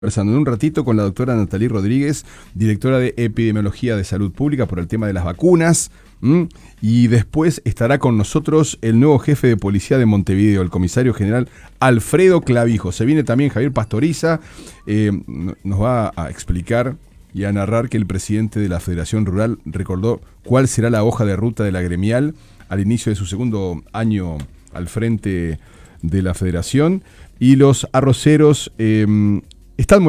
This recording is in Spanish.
Conversando en un ratito con la doctora Natalí Rodríguez, directora de Epidemiología de Salud Pública, por el tema de las vacunas. Y después estará con nosotros el nuevo jefe de policía de Montevideo, el comisario general Alfredo Clavijo. Se viene también Javier Pastoriza, nos va a explicar y a narrar que el presidente de la Federación Rural recordó cuál será la hoja de ruta de la gremial al inicio de su segundo año al frente de la Federación. Y los arroceros están